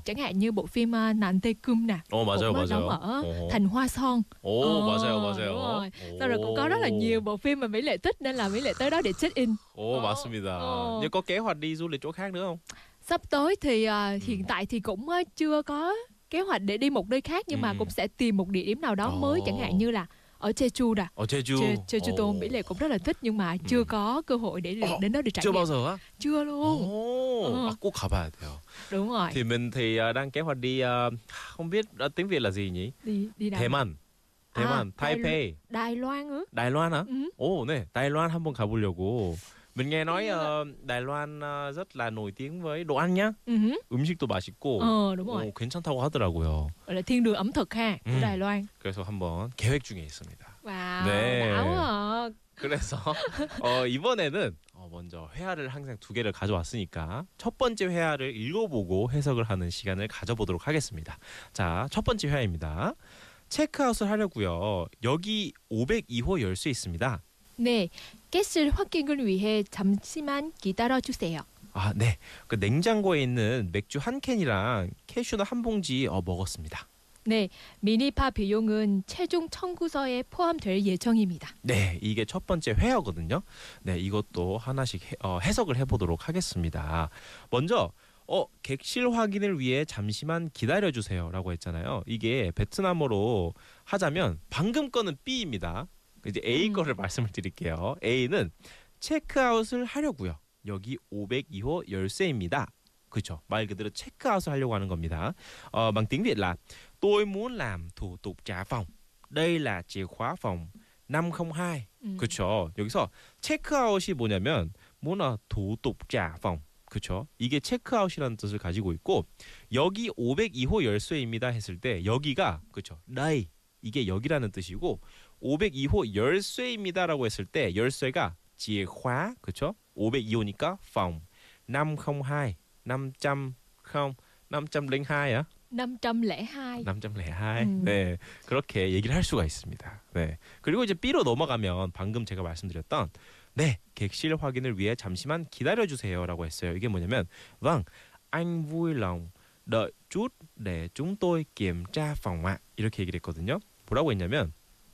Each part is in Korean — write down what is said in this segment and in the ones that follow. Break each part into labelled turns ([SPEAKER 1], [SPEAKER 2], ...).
[SPEAKER 1] chẳng hạn như bộ phim Nàng Tê Cung nè,
[SPEAKER 2] 맞아요,
[SPEAKER 1] cũng đóng
[SPEAKER 2] 맞아요.
[SPEAKER 1] ở Thành Hoa Son.
[SPEAKER 2] 맞아요,
[SPEAKER 1] Đúng
[SPEAKER 2] 맞아요.
[SPEAKER 1] rồi. Sau rồi cũng có rất là nhiều bộ phim mà Mỹ Lệ thích nên là Mỹ Lệ tới đó để check in.
[SPEAKER 2] 맞습니다. Nhưng có kế hoạch đi du lịch chỗ khác nữa không?
[SPEAKER 1] Sắp tới thì hiện tại thì cũng chưa có kế hoạch để đi một nơi khác, nhưng mà cũng sẽ tìm một địa điểm nào đó mới, chẳng hạn như là ở Jeju nè. Jeju Mỹ Lệ cũng rất là thích nhưng mà chưa có cơ hội để đến đó để trải
[SPEAKER 2] Chưa
[SPEAKER 1] nghiệm.
[SPEAKER 2] bao giờ á?
[SPEAKER 1] Chưa luôn.
[SPEAKER 2] 꼭 가봐야 돼요.
[SPEAKER 1] Đúng rồi.
[SPEAKER 2] Thì mình đang kế hoạch đi không biết tiếng Việt là gì nhỉ?
[SPEAKER 1] Đi đâu?
[SPEAKER 2] 대만, Taipei.
[SPEAKER 1] Đài Loan ư?
[SPEAKER 2] Đài Loan hả? 네. Đài Loan 한번 가보려고. Mình nghe nói Đài Loan rất là nổi tiếng với đồ ăn nhá. 음식도 맛있고.
[SPEAKER 1] đúng rồi.
[SPEAKER 2] 괜찮다고 하더라고요.
[SPEAKER 1] Gọi là thiên đường ẩm thực ha của Đài Loan.
[SPEAKER 2] 그래서 한번 계획 중에 있습니다.
[SPEAKER 1] Wow,
[SPEAKER 2] 네.
[SPEAKER 1] đã quá à.
[SPEAKER 2] 그래서 이번에는 먼저 회화를 항상 2개를 가져왔으니까 첫 번째 회화를 읽어보고 해석을 하는 시간을 가져보도록 하겠습니다. 자, 첫 번째 회화입니다. 체크아웃을 하려고요. 여기 502호 열쇠 있습니다.
[SPEAKER 1] 네, 객실 확인을 위해 잠시만 기다려 주세요.
[SPEAKER 2] 네. 그 냉장고에 있는 맥주 한 캔이랑 캐슈넛 한 봉지 먹었습니다.
[SPEAKER 1] 네, 미니바 비용은 최종 청구서에 포함될 예정입니다.
[SPEAKER 2] 네, 이게 첫 번째 회화거든요. 네, 이것도 하나씩 해석을 해보도록 하겠습니다. 먼저 객실 확인을 위해 잠시만 기다려주세요 라고 했잖아요. 이게 베트남어로 하자면 방금 거는 B입니다. 이제 A 거를 말씀을 드릴게요. A는 체크아웃을 하려고요. 여기 502호 열쇠입니다. 그렇죠. 말 그대로 체크아웃을 하려고 하는 겁니다. bằng tiếng Việt là tôi muốn làm thủ tục trả phòng. đây là chìa khóa phòng 502. 그렇죠. 여기서 체크아웃이 뭐냐면 뭐나 도둑 trả phòng. 그렇죠. 이게 체크아웃이라는 뜻을 가지고 있고 여기 502호 열쇠입니다 했을 때 여기가 그렇죠. đây 이게 여기라는 뜻이고 502호 열쇠입니다라고 했을 때 열쇠가 chìa khóa 그렇죠. 502호니까 phòng 502 502야?
[SPEAKER 1] 502.
[SPEAKER 2] 502. 네. 그렇게 얘기를 할 수가 있습니다. 네. 그리고 이제 B로 넘어가면 방금 제가 말씀드렸던 네, 객실 확인을 위해 잠시만 기다려 주세요라고 했어요. 이게 뭐냐면 vâng, anh vui lòng đợi chút để chúng tôi kiểm tra phòng ạ. 이렇게 얘기를 했거든요. 뭐라고 했냐면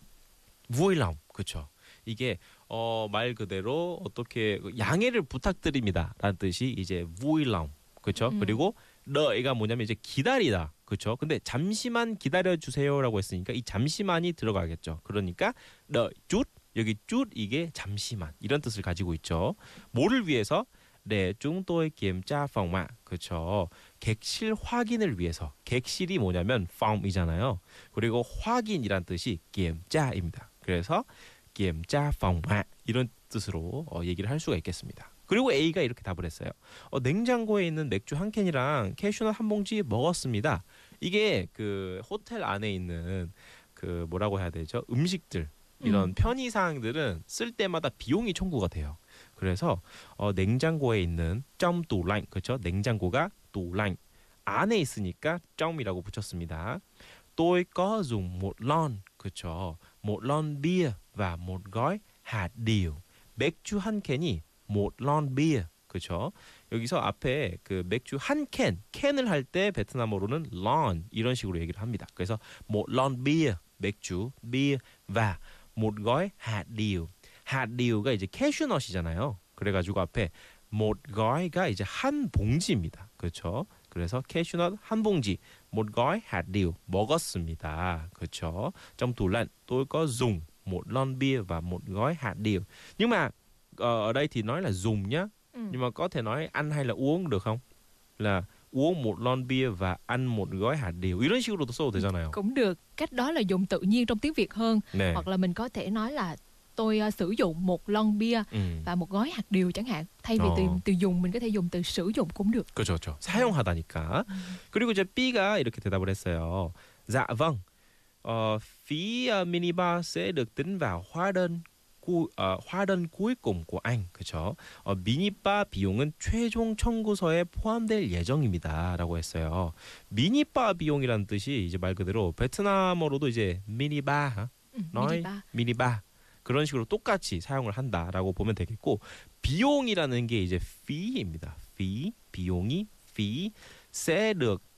[SPEAKER 2] vui lòng. 그렇죠. 이게 말 그대로 어떻게 양해를 부탁드립니다. 라는 뜻이 이제 vui lòng. 그렇죠? 그리고 đợi 가 뭐냐면 이제 기다리다. 그렇죠? 근데 잠시만 기다려 주세요라고 했으니까 이 잠시만이 들어가겠죠. 그러니까 đợi chút 여기 chút 이게 잠시만 이런 뜻을 가지고 있죠. 뭐를 위해서? 네, chúng tôi kiểm tra phòng ạ. 그렇죠. 객실 확인을 위해서. 객실이 뭐냐면 phòng 이잖아요. 그리고 확인이란 뜻이 kiểm tra입니다. 그래서 kiểm tra phòng ạ. 이런 뜻으로 얘기를 할 수가 있겠습니다. 그리고 A가 이렇게 답을 했어요. 냉장고에 있는 맥주 한 캔이랑 캐슈넛 한 봉지 먹었습니다. 이게 그 호텔 안에 있는 그 뭐라고 해야 되죠? 음식들 이런 편의 사항들은 쓸 때마다 비용이 청구가 돼요. 그래서 냉장고에 있는 trong tủ lạnh 그렇죠? 냉장고가 tủ lạnh 안에 있으니까 trom이라고 붙였습니다. tôi có dùng một lon 그렇죠? một lon bia và một gói hạt điều. 맥주 한 캔이 một lon bia 그렇죠? 여기서 앞에 그 맥주 한 캔을 할 때 베트남어로는 lon 이런 식으로 얘기를 합니다. 그래서 một lon bia 맥주 bia và một gói hạt điều. hạt điều 가 이제 캐슈넛이잖아요. 그래가지고 앞에 một gói가 이제 한 봉지입니다. 그렇죠? 그래서 캐슈넛 한 봉지, một gói hạt điều 먹었습니다. 그렇죠? trong tủ lạnh tôi có dùng một lon bia và một gói hạt điều. Nhưng mà ở đây thì nói là dùng nhá. Nhưng mà có thể nói ăn hay là uống được không? Là uống một lon bia và ăn một gói hạt điều. 이런 식으로도 써도 되잖아요.
[SPEAKER 1] Cũng được. Cách đó là dùng tự nhiên trong tiếng Việt hơn.
[SPEAKER 2] 네.
[SPEAKER 1] Hoặc là mình có thể nói là tôi sử dụng một lon bia và một gói hạt điều chẳng hạn. Thay vì từ dùng mình có thể dùng từ sử dụng cũng được.
[SPEAKER 2] 그렇죠, 그렇죠. 사용하다니까. 그리고 이제 B가 이렇게 대답을 했어요. Dạ vâng. Phí minibar sẽ được tính vào hóa đơn cuối cùng của anh. 그렇죠? 미니바 비용은 최종 청구서에 포함될 예정입니다. 라고 했어요. 미니바 비용이라는 뜻이 이제 말 그대로 베트남어로도 이제 미니바, 미니바 그런 식으로 똑같이 사용을 한다라고 보면 되겠고 비용이라는 게 이제 fee입니다. fee, 비용이 fee sẽ được